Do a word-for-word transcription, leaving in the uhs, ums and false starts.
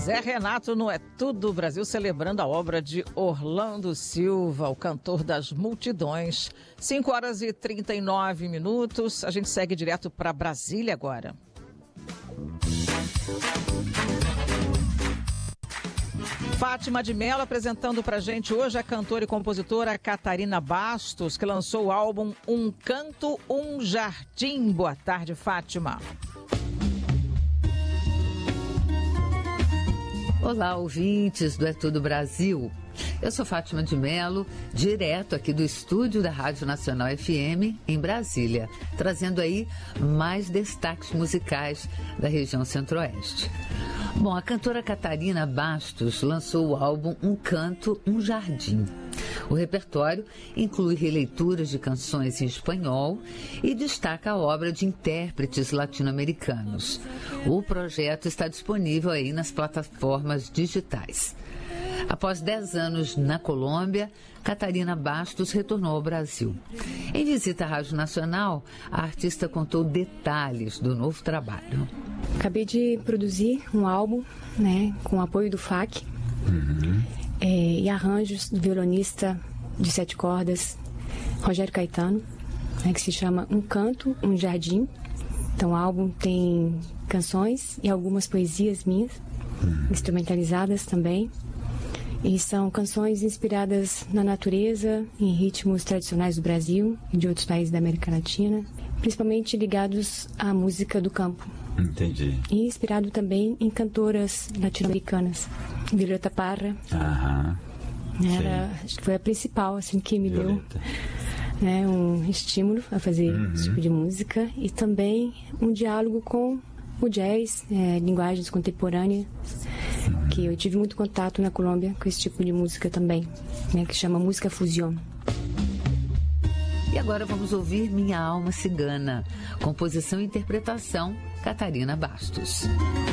Zé Renato no É Tudo Brasil, celebrando a obra de Orlando Silva, o cantor das multidões. cinco horas e trinta e nove minutos. A gente segue direto para Brasília agora. Fátima de Mello apresentando pra gente hoje a cantora e compositora Catarina Bastos, que lançou o álbum Um Canto, Um Jardim. Boa tarde, Fátima. Olá, ouvintes do É Tudo Brasil. Eu sou Fátima de Mello, direto aqui do estúdio da Rádio Nacional F M, em Brasília, trazendo aí mais destaques musicais da região centro-oeste. Bom, a cantora Catarina Bastos lançou o álbum Um Canto, Um Jardim. O repertório inclui releituras de canções em espanhol e destaca a obra de intérpretes latino-americanos. O projeto está disponível aí nas plataformas digitais. Após dez anos na Colômbia, Catarina Bastos retornou ao Brasil. Em visita à Rádio Nacional, a artista contou detalhes do novo trabalho. Acabei de produzir um álbum, né, com o apoio do F A C, uhum. é, e arranjos do violonista de sete cordas, Rogério Caetano, né, que se chama Um Canto, Um Jardim. Então o álbum tem canções e algumas poesias minhas, uhum. instrumentalizadas também. E são canções inspiradas na natureza, em ritmos tradicionais do Brasil e de outros países da América Latina, principalmente ligados à música do campo. Entendi. E inspirado também em cantoras latino-americanas. Violeta Parra. Aham. Era, acho que foi a principal assim, que me Violeta. deu né, um estímulo a fazer uhum. esse tipo de música. E também um diálogo com o jazz, é, linguagens contemporâneas, uhum. que eu tive muito contato na Colômbia com esse tipo de música também, né, que chama música fusión. E agora vamos ouvir Minha Alma Cigana, composição e interpretação Catarina Bastos.